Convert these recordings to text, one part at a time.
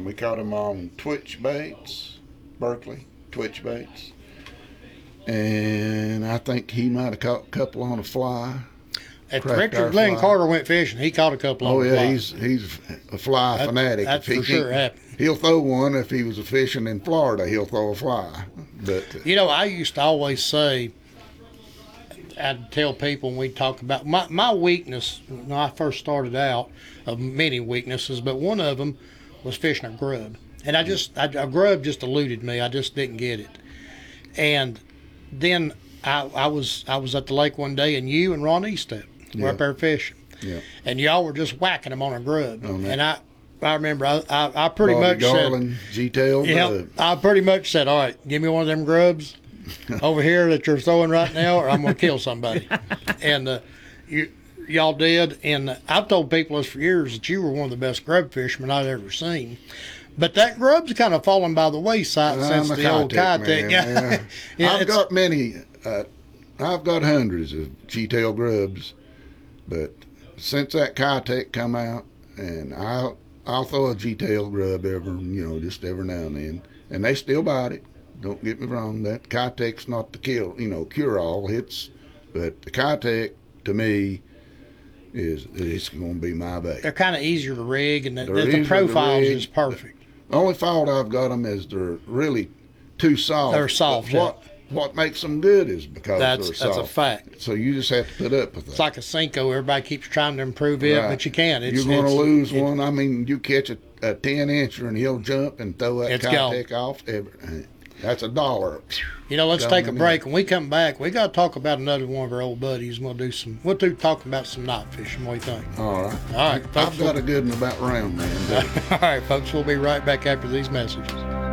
We caught him on twitch baits, Berkeley twitch baits. And I think he might have caught a couple on a fly. If Richard Glenn Carter went fishing, he caught a couple on a fly. He's a fly fanatic. That's for sure happened. He'll throw one. If he was fishing in Florida, he'll throw a fly. But I used to always say, I'd tell people when we talk about my weakness when I first started out, of many weaknesses, but one of them was fishing a grub. And a grub just eluded me. I just didn't get it. And then I was at the lake one day, and you and Ron Eastep were up there fishing. Yeah. And y'all were just whacking them on a grub. And I remember I pretty Bobby much Garland, said, G-tail grub. I pretty much said, all right, give me one of them grubs over here that you're throwing right now, or I'm going to kill somebody. And y'all did. And I've told people this for years, that you were one of the best grub fishermen I've ever seen. But that grub's kind of fallen by the wayside since the old Kitech. Yeah. I've got many. I've got hundreds of G-tail grubs, but since that Kitech come out, and I'll throw a G-tail grub just every now and then, and they still bite it. Don't get me wrong. That Kitech's not the cure-all. But the Kitech to me it's going to be my bait. They're kind of easier to rig, and the profile is just perfect. The only fault I've got them is they're really too soft. They're soft. What makes them good is because they're soft. That's a fact. So you just have to put up with that. It's like a Senko. Everybody keeps trying to improve it, but you can't. You're going to lose one. I mean, you catch a 10-incher and he'll jump and throw that Kitech off. That's $1. Let's take a break. When we come back, we got to talk about another one of our old buddies. We'll talk about some night fishing. What do you think? All right. All right, folks. I've got a good one about round man. All right, folks. We'll be right back after these messages.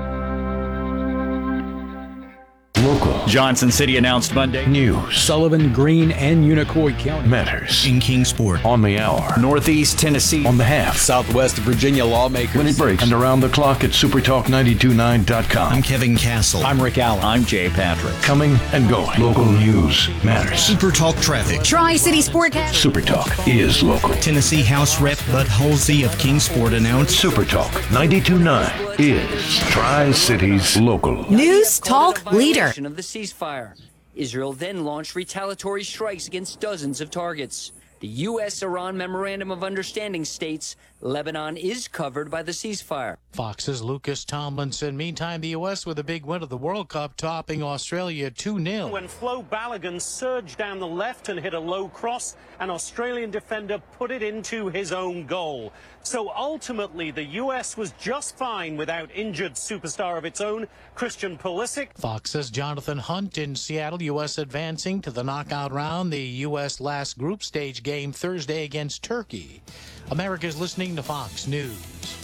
Local. Johnson City announced Monday. News. Sullivan, Greene, and Unicoi County. Matters. In Kingsport. On the hour. Northeast Tennessee. On the half. Southwest Virginia lawmakers. When it breaks. And around the clock at supertalk929.com. I'm Kevin Castle. I'm Rick Allen. I'm Jay Patrick. Coming and going. Local news matters. Supertalk Traffic. Tri-City Sportcast. Supertalk is local. Tennessee House Rep Bud Halsey of Kingsport announced Supertalk 92.9 is Tri-City's local news talk leader. Of the ceasefire. Israel then launched retaliatory strikes against dozens of targets. The U.S.-Iran Memorandum of Understanding states Lebanon is covered by the ceasefire. Fox's Lucas Tomlinson. Meantime, the U.S. with a big win of the World Cup, topping Australia 2-0. When Flo Balogun surged down the left and hit a low cross, an Australian defender put it into his own goal. So ultimately, the U.S. was just fine without injured superstar of its own, Christian Pulisic. Fox's Jonathan Hunt in Seattle, U.S. advancing to the knockout round. The U.S. last group stage game Thursday against Turkey. America's listening to Fox News.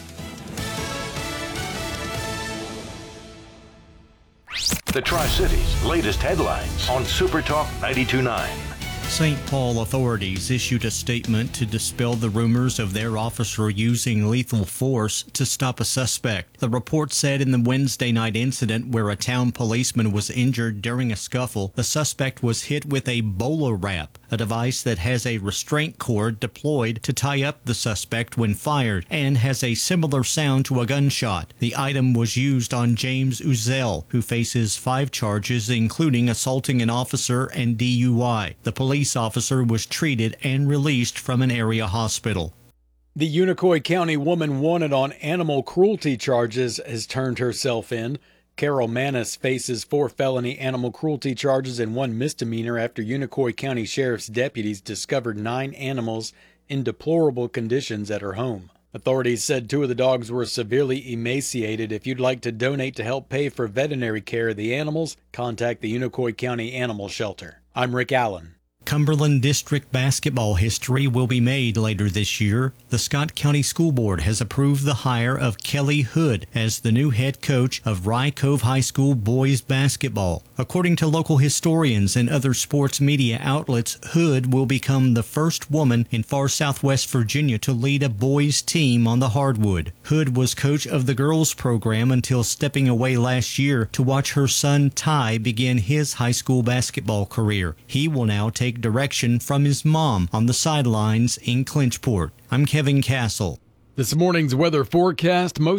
The Tri-Cities' latest headlines on Supertalk 92.9. St. Paul authorities issued a statement to dispel the rumors of their officer using lethal force to stop a suspect. The report said in the Wednesday night incident where a town policeman was injured during a scuffle, the suspect was hit with a bowler wrap, a device that has a restraint cord deployed to tie up the suspect when fired and has a similar sound to a gunshot. The item was used on James Uzel, who faces 5 charges, including assaulting an officer and DUI. The police officer was treated and released from an area hospital. The Unicoi County woman wanted on animal cruelty charges has turned herself in. Carol Manis faces 4 felony animal cruelty charges and 1 misdemeanor after Unicoi County Sheriff's deputies discovered 9 animals in deplorable conditions at her home. Authorities said 2 of the dogs were severely emaciated. If you'd like to donate to help pay for veterinary care of the animals, contact the Unicoi County Animal Shelter. I'm Rick Allen. Cumberland District basketball history will be made later this year. The Scott County School Board has approved the hire of Kelly Hood as the new head coach of Rye Cove High School boys basketball. According to local historians and other sports media outlets, Hood will become the first woman in far southwest Virginia to lead a boys team on the hardwood. Hood was coach of the girls program until stepping away last year to watch her son Ty begin his high school basketball career. He will now take direction from his mom on the sidelines in Clinchport. I'm Kevin Castle. This morning's weather forecast, most